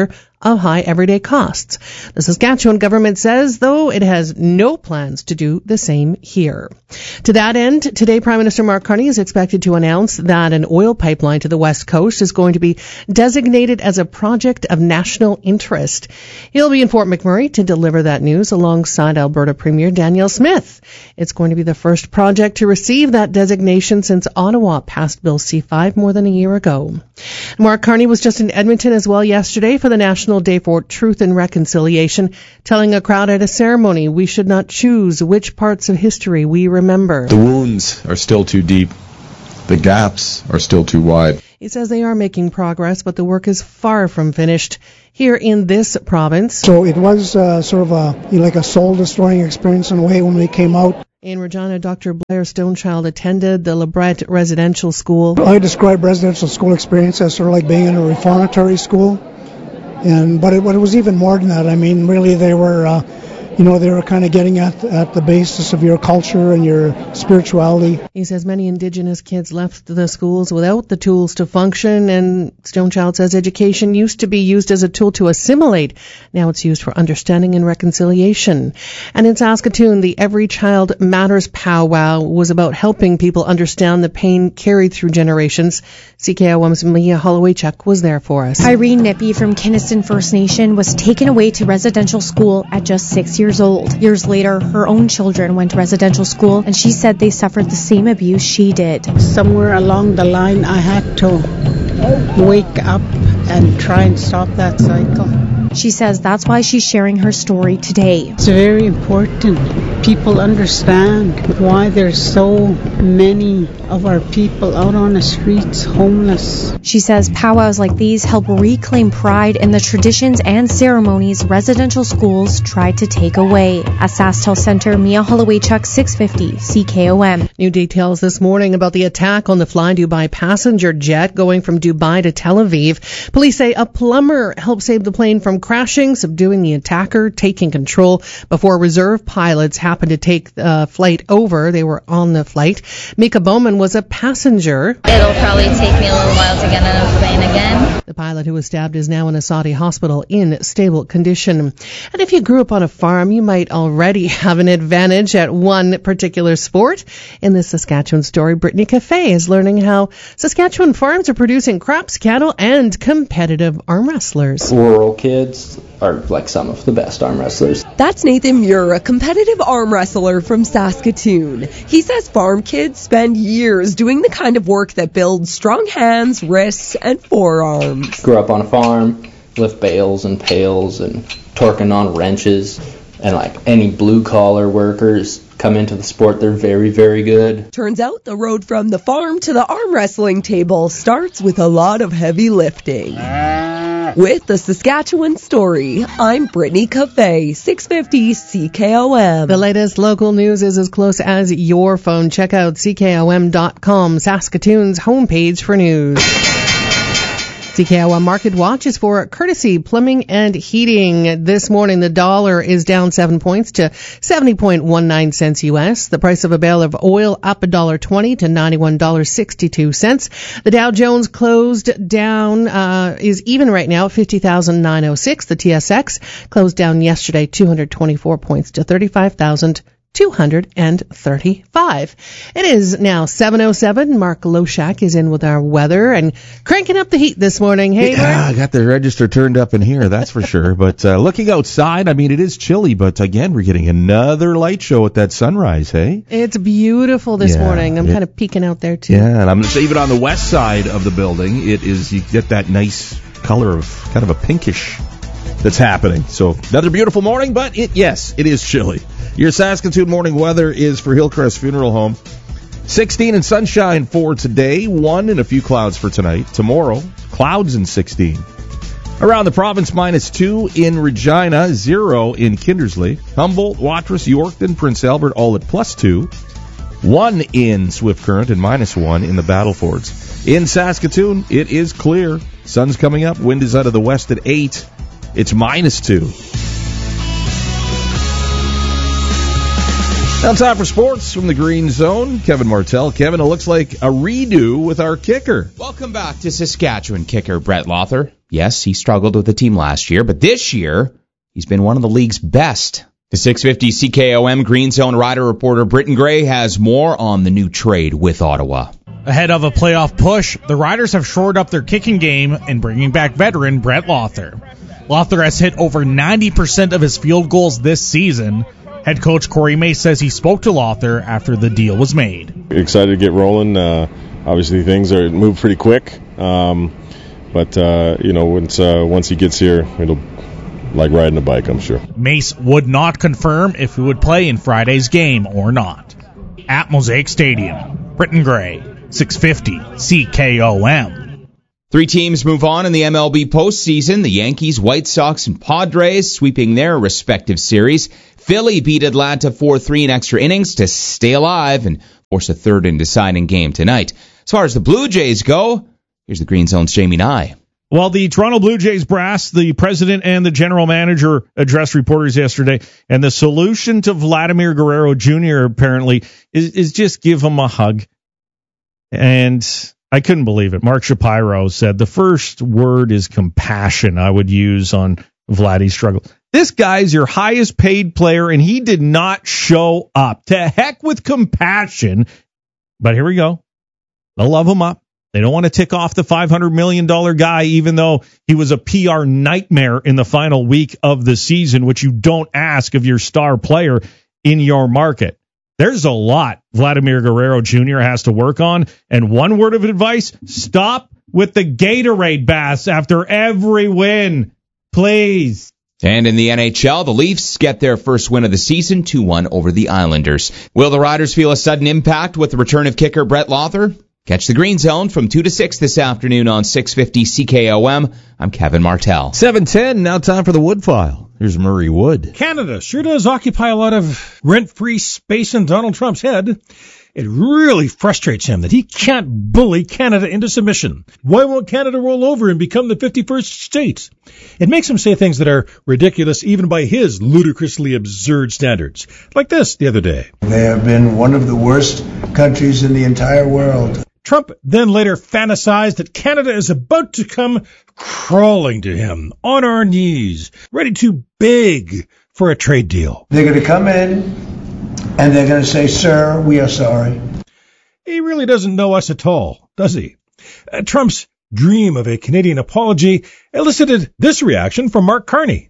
of high everyday costs. The Saskatchewan government says, though, it has no plans to do the same here. To that end, today Prime Minister Mark Carney is expected to announce that an oil pipeline to the west coast is going to be designated as a project of national interest. He'll be in Fort McMurray to deliver that news alongside Alberta Premier Danielle Smith. It's going to be the first project to receive that designation since Ottawa passed Bill C five more than a year ago. Mark Carney was just in Edmonton as well yesterday for the National Day for Truth and Reconciliation, telling a crowd at a ceremony we should not choose which parts of history we remember. The wounds are still too deep. The gaps are still too wide. He says they are making progress, but the work is far from finished here in this province. So it was uh, sort of a, you know, like a soul-destroying experience in a way when we came out. In Regina, Doctor Blair Stonechild attended the LeBret Residential School. I describe residential school experience as sort of like being in a reformatory school, and but it, but it was even more than that. I mean, really, they were, uh, you know, they were kind of getting at at the basis of your culture and your spirituality. He says many Indigenous kids left the schools without the tools to function, and Stonechild says education used to be used as a tool to assimilate. Now it's used for understanding and reconciliation. And in Saskatoon, the Every Child Matters powwow was about helping people understand the pain carried through generations. C K O M's Mia Holloway-Chuck was there for us. Irene Nippy from Kiniston First Nation was taken away to residential school at just six years old. Years later, her own children went to residential school, and she said they suffered the same abuse she did. Somewhere along the line, I had to wake up and try and stop that cycle. She says that's why she's sharing her story today. It's very important. People understand why there's so many of our people out on the streets homeless. She says powwows like these help reclaim pride in the traditions and ceremonies residential schools tried to take away. At SaskTel Center, Mia Holloway-Chuck, six fifty C K O M. New details this morning about the attack on the Fly Dubai passenger jet going from Dubai to Tel Aviv. Police say a plumber helped save the plane from crashing, subduing the attacker, taking control before reserve pilots happened to take the uh, flight over. They were on the flight. Mika Bowman was a passenger. It'll probably take me a little while to get on a plane again. The pilot who was stabbed is now in a Saudi hospital in stable condition. And if you grew up on a farm, you might already have an advantage at one particular sport. In this Saskatchewan story, Brittany Cafe is learning how Saskatchewan farms are producing crops, cattle, and competitive arm wrestlers. Rural kids are like some of the best arm wrestlers. That's Nathan Muir, a competitive arm wrestler from Saskatoon. He says farm kids spend years doing the kind of work that builds strong hands, wrists, and forearms. Grew up on a farm, lift bales and pails and torquing on wrenches, and like any blue collar workers come into the sport, they're very, very good. Turns out the road from the farm to the arm wrestling table starts with a lot of heavy lifting. With the Saskatchewan story, I'm Brittany Cafe, six fifty C K O M. The latest local news is as close as your phone. Check out C K O M dot com, Saskatoon's homepage for news. C K O M Market Watch is for Courtesy Plumbing and Heating. This morning, the dollar is down seven points to seventy point one nine cents U S. The price of a barrel of oil up one dollar twenty to ninety-one dollars and sixty-two cents. The Dow Jones closed down, uh, is even right now at fifty thousand nine hundred six. The T S X closed down yesterday two hundred twenty-four points to thirty-five thousand two hundred thirty-five. It is now seven oh seven. Mark Loshak is in with our weather and cranking up the heat this morning. Hey, yeah, Mark? I got the register turned up in here, that's for sure. But uh, looking outside, I mean, it is chilly, but again, we're getting another light show at that sunrise, hey? It's beautiful this Yeah, morning. I'm it- kind of peeking out there, too. Yeah, and I'm going to say even on the west side of the building, it is, you get that nice color of kind of a pinkish that's happening. So another beautiful morning, but it, yes, it is chilly. Your Saskatoon morning weather is for Hillcrest Funeral Home. sixteen and sunshine for today, one and a few clouds for tonight. Tomorrow, clouds and sixteen. Around the province, minus two in Regina, zero in Kindersley. Humboldt, Watrous, Yorkton, Prince Albert, all at plus two. One in Swift Current and minus one in the Battlefords. In Saskatoon, it is clear. Sun's coming up. Wind is out of the west at eight. It's minus two. Now time for sports from the Green Zone. Kevin Martell. Kevin, it looks like a redo with our kicker. Welcome back to Saskatchewan kicker Brett Lother. Yes, he struggled with the team last year, but this year, he's been one of the league's best. The six fifty C K O M Green Zone Rider reporter Britton Gray has more on the new trade with Ottawa. Ahead of a playoff push, the Riders have shored up their kicking game in bringing back veteran Brett Lawther. Lawther has hit over ninety percent of his field goals this season. Head coach Corey May says he spoke to Lawther after the deal was made. Excited to get rolling. Uh, obviously, things are move pretty quick. Um, but, uh, you know, once uh, once he gets here, it'll like riding a bike, I'm sure. Mace would not confirm if he would play in Friday's game or not. At Mosaic Stadium, Britton Gray, six fifty C K O M. Three teams move on in the M L B postseason. The Yankees, White Sox, and Padres sweeping their respective series. Philly beat Atlanta four three in extra innings to stay alive and force a third and deciding game tonight. As far as the Blue Jays go, here's the Green Zone's Jamie Nye. Well, the Toronto Blue Jays brass, the president and the general manager addressed reporters yesterday, and the solution to Vladimir Guerrero Junior apparently is, is just give him a hug. And I couldn't believe it. Mark Shapiro said the first word is compassion I would use on Vladdy's struggle. This guy's your highest paid player, and he did not show up. To heck with compassion. But here we go. They'll love him up. They don't want to tick off the five hundred million dollars guy, even though he was a P R nightmare in the final week of the season, which you don't ask of your star player in your market. There's a lot Vladimir Guerrero Junior has to work on. And one word of advice, stop with the Gatorade baths after every win. Please. And in the N H L, the Leafs get their first win of the season, two one over the Islanders. Will the Riders feel a sudden impact with the return of kicker Brett Lawther? Catch the Green Zone from two to six this afternoon on six fifty C K O M. I'm Kevin Martell. seven ten, now time for the Wood File. Here's Murray Wood. Canada sure does occupy a lot of rent-free space in Donald Trump's head. It really frustrates him that he can't bully Canada into submission. Why won't Canada roll over and become the fifty-first state? It makes him say things that are ridiculous even by his ludicrously absurd standards. Like this the other day. They have been one of the worst countries in the entire world. Trump then later fantasized that Canada is about to come crawling to him on our knees, ready to beg for a trade deal. They're going to come in and they're going to say, sir, we are sorry. He really doesn't know us at all, does he? Uh, Trump's dream of a Canadian apology elicited this reaction from Mark Carney.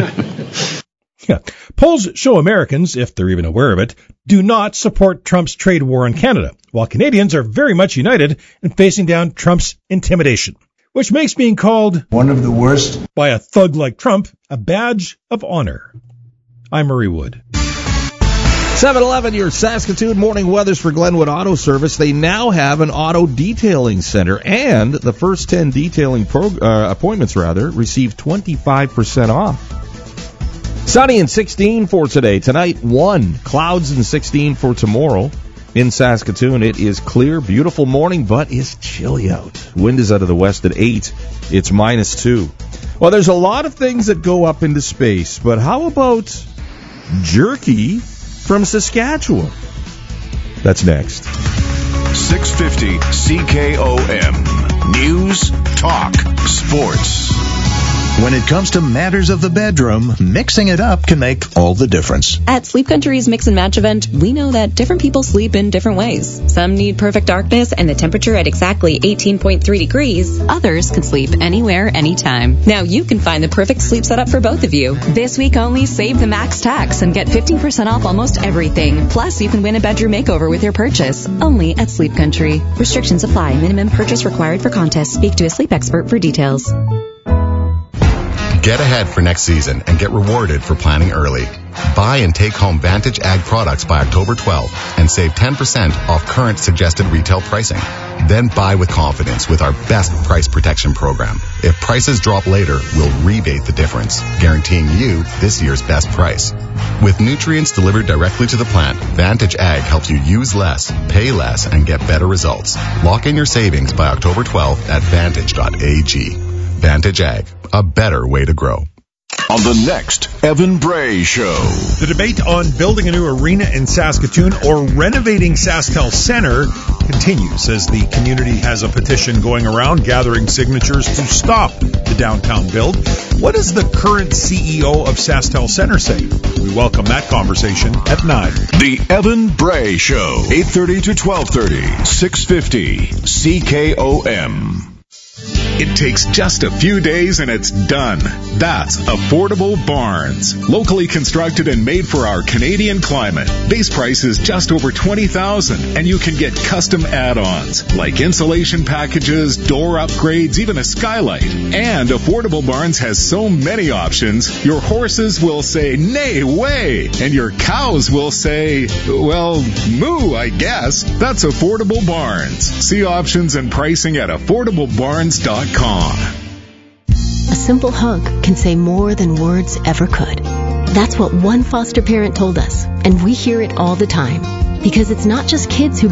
Yeah. Polls show Americans, if they're even aware of it, do not support Trump's trade war on Canada, while Canadians are very much united in facing down Trump's intimidation, which makes being called one of the worst by a thug like Trump a badge of honor. I'm Murray Wood. seven eleven, your Saskatoon morning weathers for Glenwood Auto Service. They now have an auto detailing center, and the first ten detailing prog- uh, appointments rather receive twenty-five percent off. Sunny and sixteen for today. Tonight, one. Clouds and sixteen for tomorrow. In Saskatoon, it is clear, beautiful morning, but it's chilly out. Wind is out of the west at eight. It's minus two. Well, there's a lot of things that go up into space, but how about jerky from Saskatchewan? That's next. six fifty C K O M. News, talk, sports. When it comes to matters of the bedroom, mixing it up can make all the difference. At Sleep Country's Mix and Match event, we know that different people sleep in different ways. Some need perfect darkness and the temperature at exactly eighteen point three degrees. Others can sleep anywhere, anytime. Now you can find the perfect sleep setup for both of you. This week only, save the max tax and get fifteen percent off almost everything. Plus, you can win a bedroom makeover with your purchase. Only at Sleep Country. Restrictions apply. Minimum purchase required for contest. Speak to a sleep expert for details. Get ahead for next season and get rewarded for planning early. Buy and take home Vantage Ag products by October twelfth and save ten percent off current suggested retail pricing. Then buy with confidence with our best price protection program. If prices drop later, we'll rebate the difference, guaranteeing you this year's best price. With nutrients delivered directly to the plant, Vantage Ag helps you use less, pay less, and get better results. Lock in your savings by October twelfth at vantage dot a g. Vantage Ag, a better way to grow. On the next Evan Bray Show. The debate on building a new arena in Saskatoon or renovating SaskTel Center continues as the community has a petition going around gathering signatures to stop the the downtown build. What does the current C E O of SaskTel Center say? We welcome that conversation at nine. The Evan Bray Show, eight thirty to twelve thirty, six fifty C K O M. It takes just a few days and it's done. That's Affordable Barns. Locally constructed and made for our Canadian climate. Base price is just over twenty thousand dollars and you can get custom add-ons like insulation packages, door upgrades, even a skylight. And Affordable Barns has so many options, your horses will say, nay way, and your cows will say, well, moo, I guess. That's Affordable Barns. See options and pricing at affordable barns dot com. A simple hug can say more than words ever could. That's what one foster parent told us, and we hear it all the time. Because it's not just kids who